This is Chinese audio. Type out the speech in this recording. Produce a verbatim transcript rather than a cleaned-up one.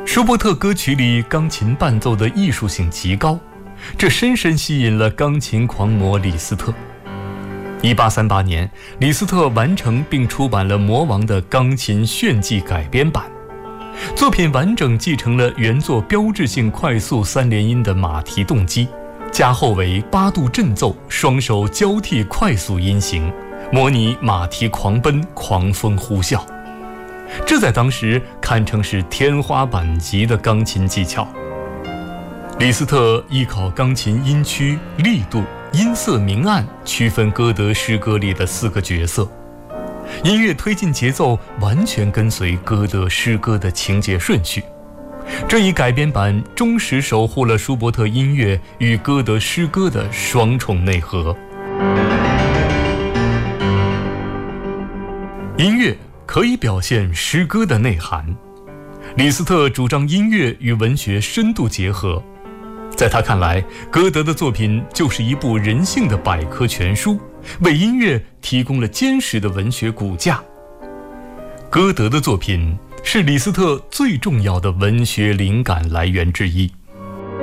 舒伯特歌曲里钢琴伴奏的艺术性极高，这深深吸引了钢琴狂魔李斯特。一八三八年，李斯特完成并出版了魔王的钢琴炫技改编版，作品完整继承了原作标志性快速三连音的马蹄动机，加后为八度振奏，双手交替快速音型，模拟马蹄狂奔，狂风呼啸。这在当时堪称是天花板级的钢琴技巧。李斯特依靠钢琴音区、力度、音色明暗区分歌德诗歌里的四个角色，音乐推进节奏完全跟随歌德诗歌的情节顺序。这一改编版忠实守护了舒伯特音乐与歌德诗歌的双重内核。音乐可以表现诗歌的内涵，李斯特主张音乐与文学深度结合。在他看来，歌德的作品就是一部人性的百科全书，为音乐提供了坚实的文学骨架。歌德的作品是李斯特最重要的文学灵感来源之一。